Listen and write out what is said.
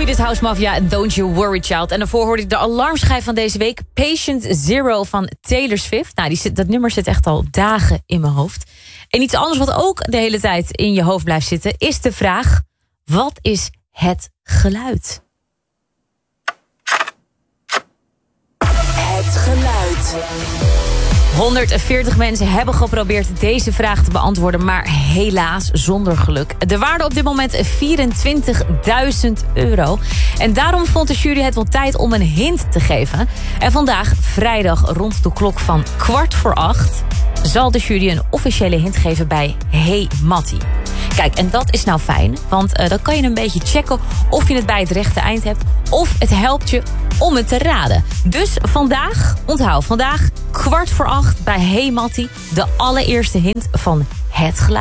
Swedish House Mafia en Don't You Worry Child. En daarvoor hoorde ik de alarmschijf van deze week. Patient Zero van Taylor Swift. Nou, dat nummer zit echt al dagen in mijn hoofd. En iets anders wat ook de hele tijd in je hoofd blijft zitten... is de vraag, wat is het geluid? Het geluid. 140 mensen hebben geprobeerd deze vraag te beantwoorden... maar helaas zonder geluk. De waarde op dit moment €24.000. En daarom vond de jury het wel tijd om een hint te geven. En vandaag, vrijdag rond de klok van 7:15... zal de jury een officiële hint geven bij Hey Mattie. Kijk, en dat is nou fijn, want dan kan je een beetje checken... of je het bij het rechte eind hebt... of het helpt je om het te raden. Dus vandaag, onthoud, vandaag 7:15 bij Hey Mattie... de allereerste hint van het geluid.